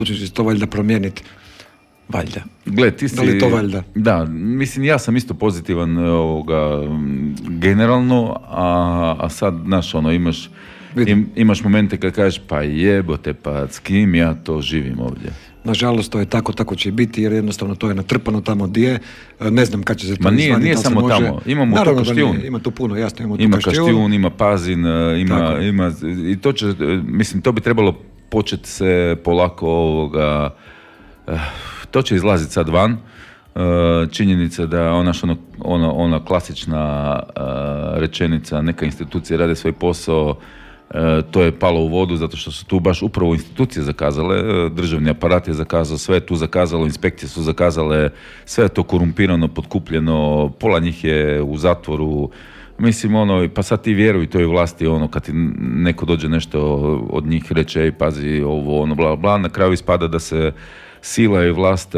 će to valjda promijeniti. Valjda. Gle, ti si... Da li to valjda? Da, mislim, ja sam isto pozitivan generalno, a sad, znaš, imaš momente kad kažeš, pa jebote, pa s kim ja to živim ovdje? Nažalost, to je tako će biti, jer jednostavno to je natrpano tamo gdje je. Ne znam kad će se to izvaditi. Ma nije samo tamo, imamo to Kaštijun. Ima tu puno, jasno, imamo tu Ima Kaštijun, ima Pazin, ima, i to će, mislim, to bi trebalo početi se polako to će izlaziti sad van. Činjenica da ona klasična rečenica, neka institucije rade svoj posao, to je palo u vodu zato što su tu baš upravo institucije zakazale, državni aparat je zakazao, sve je tu zakazalo, inspekcije su zakazale, sve je to korumpirano, potkupljeno, pola njih je u zatvoru. Mislim, pa sad ti vjeruj toj vlasti, kad ti neko dođe nešto od njih reče, ej, pazi, ovo, bla, bla, na kraju ispada da se sila i vlast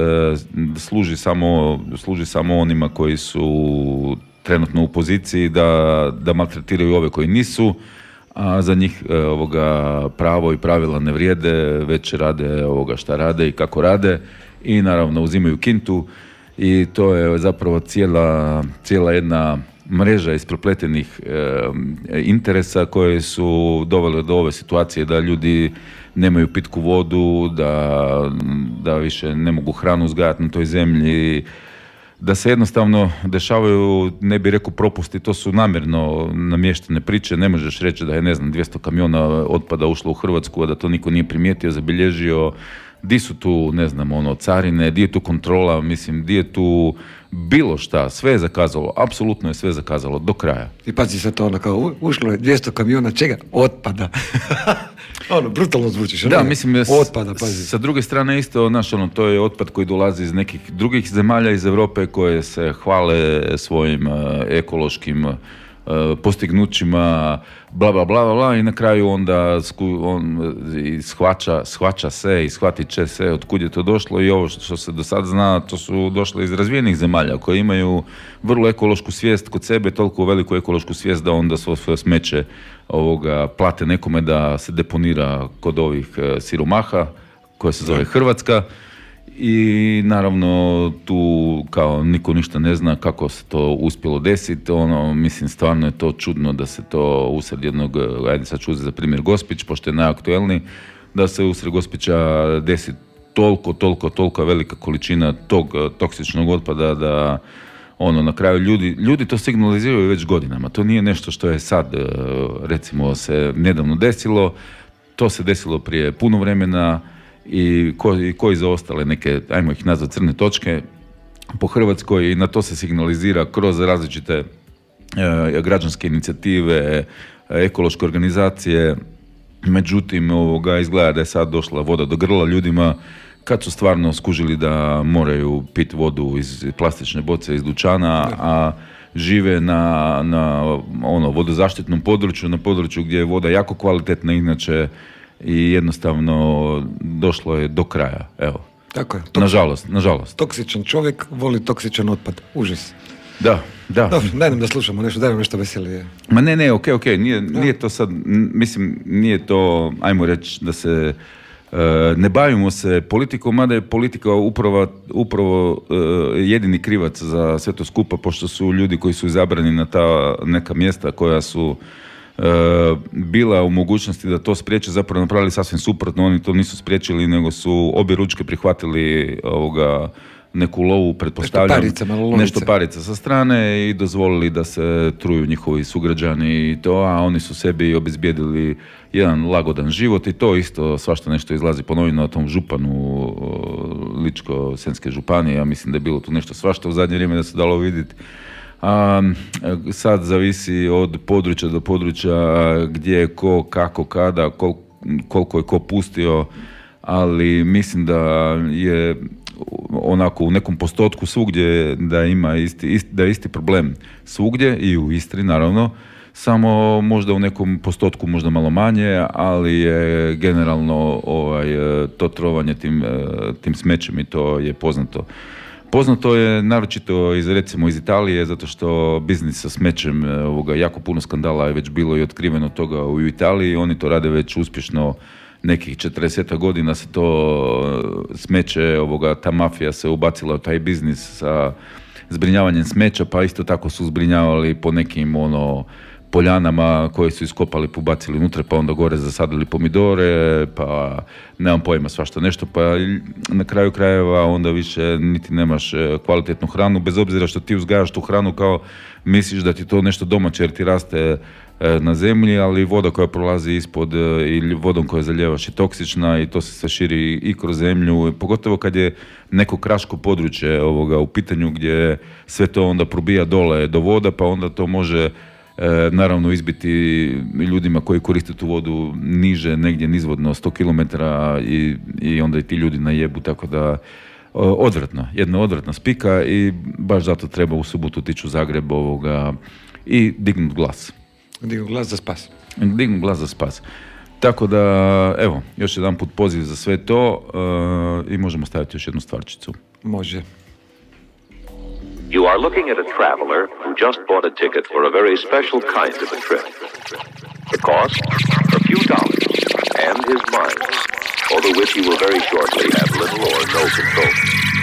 služi samo onima koji su trenutno u poziciji da maltretiraju ove koji nisu, a za njih pravo i pravila ne vrijede, već rade šta rade i kako rade i naravno uzimaju kintu i to je zapravo cijela jedna mreža isprepletenih interesa koje su dovele do ove situacije da ljudi nemaju pitku vodu, da više ne mogu hranu uzgajati na toj zemlji, da se jednostavno dešavaju, ne bih rekao propusti, to su namjerno namještene priče, ne možeš reći da je, 200 kamiona otpada ušlo u Hrvatsku, a da to niko nije primijetio, zabilježio, di su tu, carine, di je tu kontrola, mislim, di je tu bilo šta, sve je zakazalo, apsolutno je sve zakazalo, do kraja. I pazi sad to, kao, ušlo je 200 kamiona, čega? Otpada. Brutalno zvučiš. Da, mislim, otpada, pazi. Sa druge strane isto, to je otpad koji dolazi iz nekih drugih zemalja iz Europe koje se hvale svojim ekološkim postignućima, bla, bla, bla, bla, i na kraju onda shvaća se i shvatit će se od kud je to došlo i ovo što se do sad zna, to su došle iz razvijenih zemalja koje imaju vrlo ekološku svijest kod sebe, toliko veliku ekološku svijest da onda svoje smeće plate nekome da se deponira kod ovih siromaha koja se zove Hrvatska. I naravno tu kao niko ništa ne zna kako se to uspjelo desiti, mislim stvarno je to čudno da se to usred jednog, ajde sad ću uzeti za primjer Gospić, pošto je najaktuelniji, da se usred Gospića desi toliko velika količina tog toksičnog otpada da na kraju ljudi to signaliziraju već godinama, to nije nešto što je sad recimo se nedavno desilo, to se desilo prije puno vremena i koji za ostale neke, ajmo ih nazvati crne točke po Hrvatskoj i na to se signalizira kroz različite građanske inicijative, ekološke organizacije. Međutim, izgleda da je sad došla voda do grla ljudima kad su stvarno skužili da moraju piti vodu iz plastične boce iz dućana, a žive na vodozaštitnom području, na području gdje je voda jako kvalitetna inače i jednostavno došlo je do kraja, evo. Tako je. Nažalost. Toksičan čovjek voli toksičan otpad. Užas. Da. Dobro, daj da slušamo nešto, daj nam nešto veselije. Ma ne, okej, nije to sad, mislim, nije to, ajmo reći, da se ne bavimo se politikom, mada je politika upravo jedini krivac za sve to skupa, pošto su ljudi koji su izabrani na ta neka mjesta koja su bila u mogućnosti da to spriječe, zapravo napravili sasvim suprotno, oni to nisu spriječili, nego su obje ručke prihvatili neku lovu, pretpostavljam, nešto parica sa strane i dozvolili da se truju njihovi sugrađani i to, a oni su sebi obezbijedili jedan lagodan život i to isto svašta nešto izlazi po novinama o tom županu Ličko-senjske županije, ja mislim da je bilo tu nešto svašta u zadnje vrijeme da se dalo vidjeti. Sad zavisi od područja do područja gdje je ko, kako, kada, koliko je ko pustio, ali mislim da je onako u nekom postotku svugdje da ima da je isti problem svugdje i u Istri naravno, samo možda u nekom postotku možda malo manje, ali je generalno to trovanje tim smećem i to je poznato. Poznato je naročito recimo iz Italije, zato što biznis sa smećem, jako puno skandala je već bilo i otkriveno toga u Italiji, oni to rade već uspješno nekih 40 godina se to smeće, ta mafija se ubacila u taj biznis sa zbrinjavanjem smeća, pa isto tako su zbrinjavali po nekim poljanama koje su iskopali, pobacili unutra, pa onda gore zasadili pomidore, pa nemam pojma svašta nešto, pa na kraju krajeva onda više niti nemaš kvalitetnu hranu, bez obzira što ti uzgajaš tu hranu kao misliš da ti to nešto domaće jer ti raste na zemlji, ali voda koja prolazi ispod ili vodom koju zaljevaš je toksična i to se sve širi i kroz zemlju, pogotovo kad je neko kraško područje u pitanju gdje sve to onda probija dole do voda, pa onda to može naravno izbiti ljudima koji koriste tu vodu niže, negdje nizvodno 100 km i onda i ti ljudi najebu, tako da jedna odvratna spika i baš zato treba u subotu otići u Zagreb i dignut glas. Dignut glas za spas. Dignut glas za spas. Tako da, evo, još jedan put poziv za sve to i možemo staviti još jednu stvarčicu. Može. You are looking at a traveler who just bought a ticket for a very special kind of a trip. The cost? A few dollars. And his mind, over which he will very shortly have little or no control.